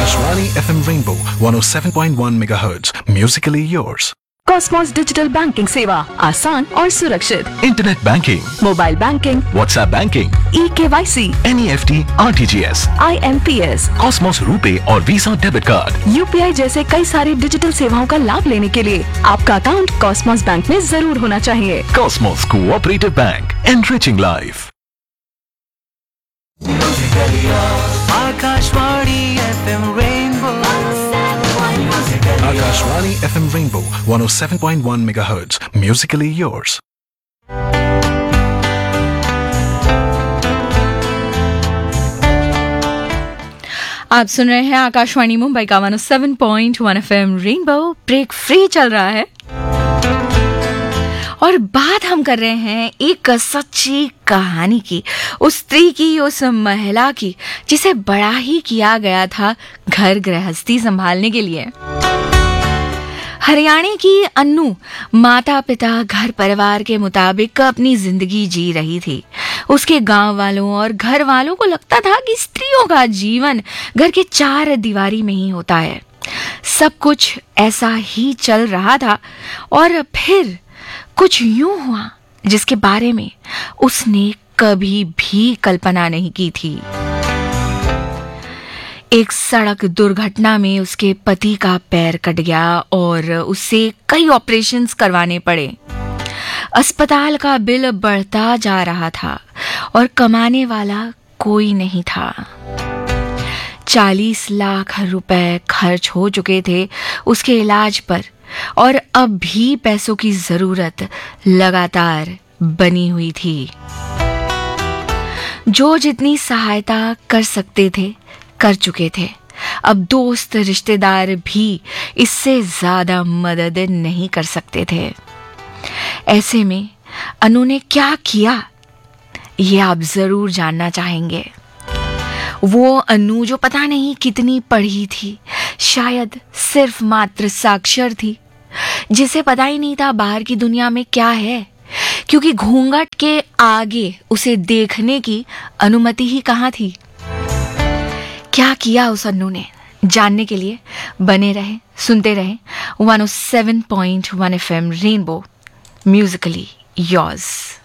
Akashvani FM Rainbow 107.1 MHz. Musically yours. Cosmos digital banking सेवा आसान और सुरक्षित। Internet banking, mobile banking, WhatsApp banking, eKYC, NEFT, RTGS, IMPS, Cosmos RuPay और Visa debit card. UPI जैसे कई सारी digital सेवाओं का लाभ लेने के लिए आपका अकाउंट कॉस्मॉस बैंक में जरूर होना चाहिए। Cosmos Cooperative Bank, enriching life. Akashvani FM Rainbow Akashvani FM Rainbow 107.1 MHz. Musically yours. आप सुन रहे हैं आकाशवाणी मुंबई का 107.1 FM रेनबो। ब्रेक फ्री चल रहा है और बात हम कर रहे हैं एक सच्ची कहानी की, उस स्त्री की, उस महिला की जिसे बड़ा ही किया गया था घर गृहस्थी संभालने के लिए। हरियाणा की अन्नू माता पिता घर परिवार के मुताबिक अपनी जिंदगी जी रही थी। उसके गांव वालों और घर वालों को लगता था कि स्त्रियों का जीवन घर के चार दीवारी में ही होता है। सब कुछ ऐसा ही चल रहा था और फिर कुछ यूं हुआ जिसके बारे में उसने कभी भी कल्पना नहीं की थी। एक सड़क दुर्घटना में उसके पति का पैर कट गया और उससे कई ऑपरेशंस करवाने पड़े। अस्पताल का बिल बढ़ता जा रहा था और कमाने वाला कोई नहीं था। 40 लाख रुपए खर्च हो चुके थे उसके इलाज पर और अब भी पैसों की जरूरत लगातार बनी हुई थी। जो जितनी सहायता कर सकते थे कर चुके थे। अब दोस्त रिश्तेदार भी इससे ज्यादा मदद नहीं कर सकते थे। ऐसे में अनु ने क्या किया ये आप जरूर जानना चाहेंगे। वो अनु जो पता नहीं कितनी पढ़ी थी, शायद सिर्फ मात्र साक्षर थी, जिसे पता ही नहीं था बाहर की दुनिया में क्या है, क्योंकि घूंघट के आगे उसे देखने की अनुमति ही कहाँ थी। क्या किया उस अन्नू ने, जानने के लिए बने रहे, सुनते रहे 107.1 FM रेनबो, म्यूजिकली योर्स।